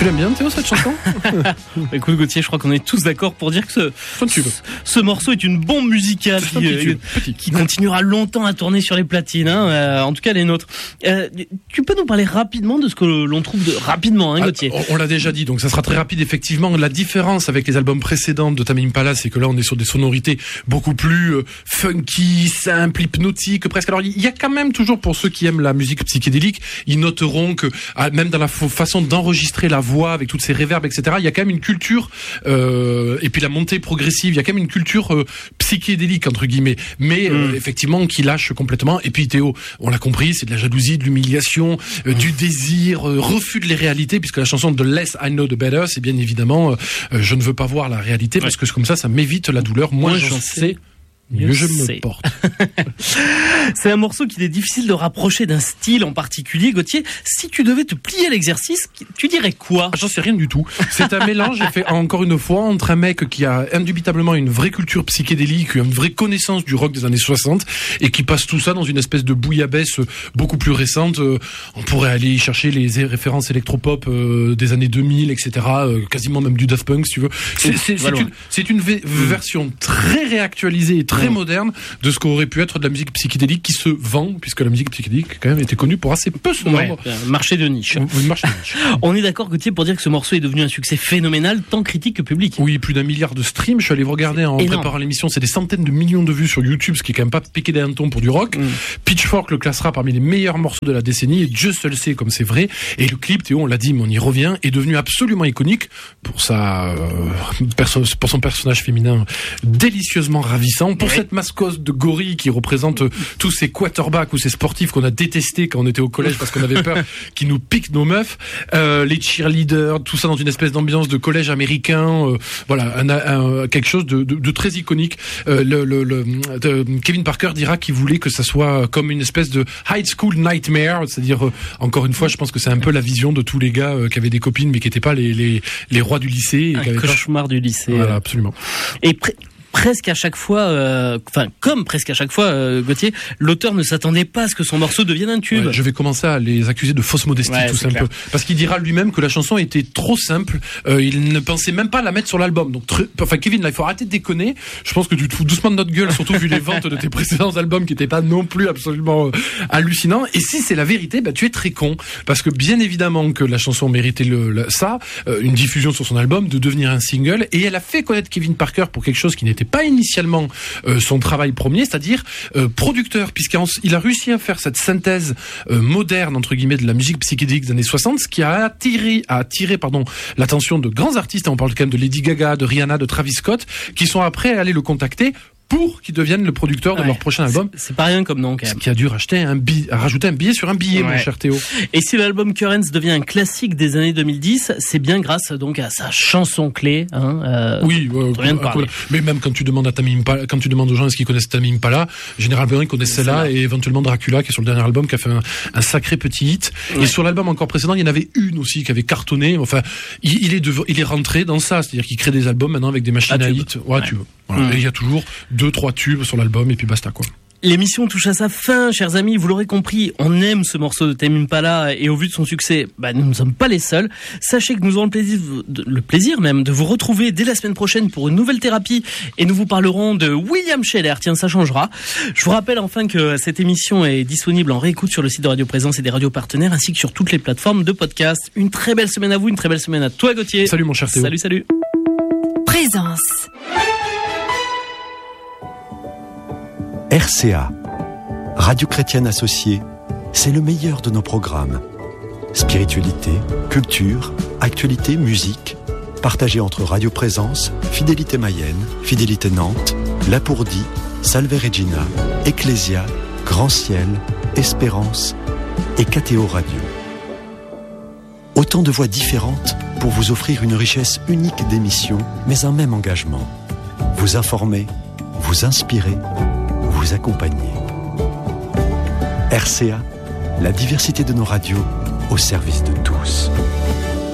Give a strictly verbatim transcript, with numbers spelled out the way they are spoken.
Tu l'aimes bien, Théo, cette chanson? Écoute, Gauthier, je crois qu'on est tous d'accord pour dire que ce, ce, ce morceau est une bombe musicale qui, euh, qui continuera longtemps à tourner sur les platines, hein, euh, en tout cas les nôtres. Euh, tu peux nous parler rapidement de ce que l'on trouve de rapidement, hein, Gauthier? Ah, on, on l'a déjà dit, donc ça sera très rapide. Effectivement, la différence avec les albums précédents de Tame Impala, c'est que là, on est sur des sonorités beaucoup plus euh, funky, simples, hypnotiques, presque. Alors, il y a quand même toujours, pour ceux qui aiment la musique psychédélique, ils noteront que ah, même dans la façon d'enregistrer la voix avec toutes ces réverbes, et cetera, il y a quand même une culture euh, et puis la montée progressive. Il y a quand même une culture euh, psychédélique entre guillemets, mais euh, mmh. effectivement qui lâche complètement. Et puis Théo, on l'a compris, c'est de la jalousie, de l'humiliation, euh, mmh. du désir, euh, refus de les réalités, puisque la chanson de Less I Know the Better, c'est bien évidemment euh, je ne veux pas voir la réalité ouais. parce que comme ça, ça m'évite la douleur. Moi, j'en sais. Mieux je me porte. C'est un morceau qu'il est difficile de rapprocher d'un style en particulier. Gauthier, si tu devais te plier à l'exercice, tu dirais quoi? J'en sais rien du tout. C'est un mélange, fait encore une fois, entre un mec qui a indubitablement une vraie culture psychédélique, une vraie connaissance du rock des années soixante, et qui passe tout ça dans une espèce de bouillabaisse beaucoup plus récente. On pourrait aller chercher les références électropop des années deux mille, et cetera. Quasiment même du Daft Punk, si tu veux. C'est, c'est, c'est, une, c'est une v- mmh. version très réactualisée et très très moderne de ce qu'aurait pu être de la musique psychédélique qui se vend, puisque la musique psychédélique quand même était connue pour assez peu se vendre. Ouais, marché de niche. Oui, marché de niche. On est d'accord, Gauthier, pour dire que ce morceau est devenu un succès phénoménal, tant critique que public. Oui, plus d'un milliard de streams. Je suis allé vous regarder en énorme. Préparant l'émission, c'est des centaines de millions de vues sur YouTube, ce qui est quand même pas piqué d'un ton pour du rock. Mm. Pitchfork le classera parmi les meilleurs morceaux de la décennie, et Dieu seul sait comme c'est vrai. Et le clip, Théo, on l'a dit, mais on y revient, est devenu absolument iconique pour sa euh, perso- pour son personnage féminin délicieusement ravissant, pour ouais. cette mascotte de gorille qui représente tous ces quarterbacks ou ces sportifs qu'on a détestés quand on était au collège parce qu'on avait peur qu'ils nous piquent nos meufs, euh, les cheerleaders, tout ça dans une espèce d'ambiance de collège américain, euh, voilà, un, un, quelque chose de, de, de très iconique. Euh, le, le, le de, Kevin Parker dira qu'il voulait que ça soit comme une espèce de high school nightmare, c'est-à-dire euh, encore une fois, je pense que c'est un peu la vision de tous les gars euh, qui avaient des copines mais qui n'étaient pas les, les, les rois du lycée. Et un cauchemar pas... du lycée. Voilà, absolument. Et pré- presque à chaque fois, euh, enfin comme presque à chaque fois, euh, Gauthier, l'auteur ne s'attendait pas à ce que son morceau devienne un tube. Ouais, je vais commencer à les accuser de fausse modestie, ouais, tout simple, parce qu'il dira lui-même que la chanson était trop simple. Euh, il ne pensait même pas la mettre sur l'album. Donc, très, enfin, Kevin, là, il faut arrêter de déconner. Je pense que tu te fous doucement de notre gueule, surtout vu les ventes de tes précédents albums qui n'étaient pas non plus absolument euh, hallucinants. Et si c'est la vérité, bah tu es très con, parce que bien évidemment que la chanson méritait le, le ça, euh, une diffusion sur son album, de devenir un single, et elle a fait connaître Kevin Parker pour quelque chose qui n'était pas initialement euh, son travail premier, c'est-à-dire euh, producteur, puisqu'il a réussi à faire cette synthèse euh, moderne entre guillemets de la musique psychédélique des années soixante, ce qui a attiré, a attiré pardon, l'attention de grands artistes. On parle quand même de Lady Gaga, de Rihanna, de Travis Scott, qui sont après allés le contacter pour qu'il devienne le producteur de ouais, leur prochain album. C'est, c'est pas rien comme nom, quand même. Ce qui a dû racheter un billet, rajouter un billet sur un billet, ouais. mon cher Théo. Et si l'album Currents devient un classique des années deux mille dix, c'est bien grâce, donc, à sa chanson clé, hein, euh, oui, euh, rien de parler. Mais même quand tu demandes à Tame Impala, quand tu demandes aux gens est-ce qu'ils connaissent Tame Impala, généralement, ils connaissent celle-là, et éventuellement Dracula, qui est sur le dernier album, qui a fait un, un sacré petit hit. Ouais. Et sur l'album encore précédent, il y en avait une aussi qui avait cartonné. Enfin, il, il est de, il est rentré dans ça. C'est-à-dire qu'il crée des albums maintenant avec des machines ah, à hit. Ouais, ouais. tu veux. Voilà. Mmh. Et il y a toujours deux, trois tubes sur l'album et puis basta, quoi. L'émission touche à sa fin, chers amis, vous l'aurez compris, on aime ce morceau de Tame Impala et au vu de son succès, bah, nous ne sommes pas les seuls. Sachez que nous aurons le plaisir, le plaisir même de vous retrouver dès la semaine prochaine pour une nouvelle thérapie et nous vous parlerons de William Scheller. Tiens, ça changera. Je vous rappelle enfin que cette émission est disponible en réécoute sur le site de Radio Présence et des radios partenaires ainsi que sur toutes les plateformes de podcast. Une très belle semaine à vous, une très belle semaine à toi, Gauthier. Salut mon cher Théo. Salut, salut. Présence. R C A, Radio Chrétienne Associée, c'est le meilleur de nos programmes. Spiritualité, culture, actualité, musique, partagés entre Radio Présence, Fidélité Mayenne, Fidélité Nantes, Lapourdie, Salve Regina, Ecclésia, Grand Ciel, Espérance et K T O Radio. Autant de voix différentes pour vous offrir une richesse unique d'émissions, mais un même engagement. Vous informer, vous inspirer, vous accompagner. R C A, la diversité de nos radios au service de tous.